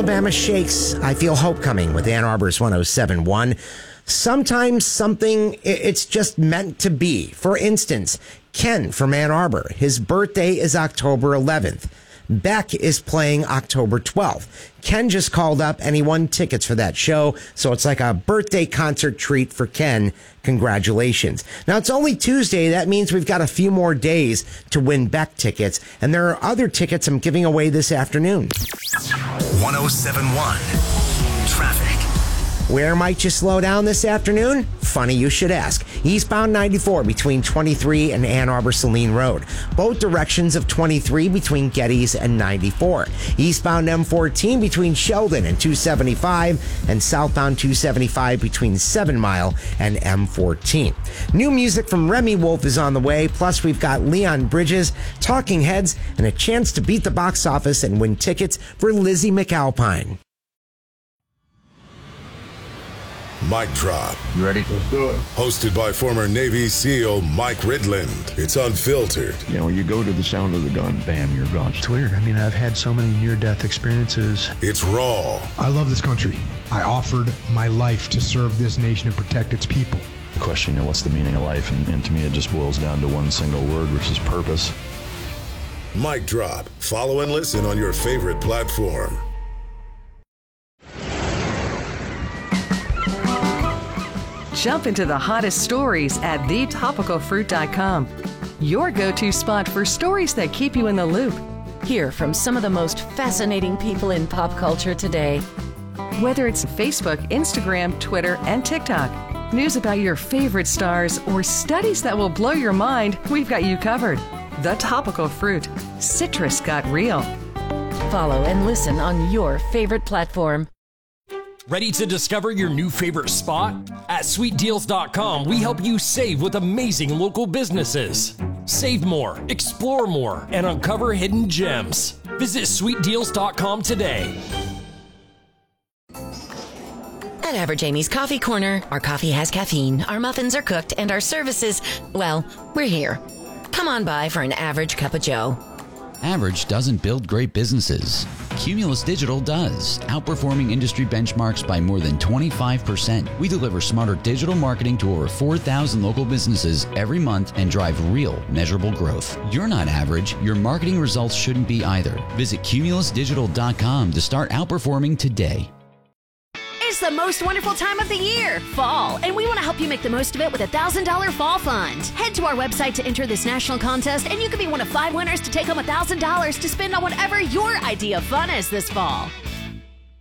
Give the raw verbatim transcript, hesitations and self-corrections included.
Alabama Shakes, I Feel Hope Coming with Ann Arbor's one oh seven point one. Sometimes something, it's just meant to be. For instance, Ken from Ann Arbor, his birthday is October eleventh. Beck is playing October twelfth. Ken just called up and he won tickets for that show, so it's like a birthday concert treat for Ken. Congratulations. Now, it's only Tuesday. That means we've got a few more days to win Beck tickets, and there are other tickets I'm giving away this afternoon. one oh seven point one Traffic. Where might you slow down this afternoon? Funny you should ask. Eastbound ninety-four between twenty-three and Ann Arbor Saline Road. Both directions of twenty-three between Gettys and ninety-four. Eastbound M fourteen between Sheldon and two seventy-five, and southbound two seventy-five between seven Mile and M fourteen. New music from Remy Wolf is on the way, plus we've got Leon Bridges, Talking Heads, and a chance to beat the box office and win tickets for Lizzie McAlpine. Mic Drop. You ready? Let's do it. Hosted by former Navy SEAL Mike Ridland. It's unfiltered. You know, when you go to the sound of the gun, bam, you're gone. It's weird. I mean, I've had so many near-death experiences. It's raw. I love this country. I offered my life to serve this nation and protect its people. The question, you know, what's the meaning of life? And, and to me, it just boils down to one single word, which is purpose. Mic Drop. Follow and listen on your favorite platform. Jump into the hottest stories at the topical fruit dot com. Your go-to spot for stories that keep you in the loop. Hear from some of the most fascinating people in pop culture today. Whether it's Facebook, Instagram, Twitter, and TikTok, news about your favorite stars, or studies that will blow your mind, we've got you covered. The Topical Fruit. Citrus got real. Follow and listen on your favorite platform. Ready to discover your new favorite spot? At sweet deals dot com, we help you save with amazing local businesses. Save more, explore more, and uncover hidden gems. Visit sweet deals dot com today. At Average Amy's Coffee Corner, our coffee has caffeine, our muffins are cooked, and our services, well, we're here. Come on by for an average cup of joe. Average doesn't build great businesses. Cumulus Digital does, outperforming industry benchmarks by more than twenty-five percent. We deliver smarter digital marketing to over four thousand local businesses every month and drive real, measurable growth. You're not average. Your marketing results shouldn't be either. Visit cumulus digital dot com to start outperforming today. It's the most wonderful time of the year, fall, and we want to help you make the most of it with a one thousand dollars Fall Fund. Head to our website to enter this national contest, and you could be one of five winners to take home one thousand dollars to spend on whatever your idea of fun is this fall.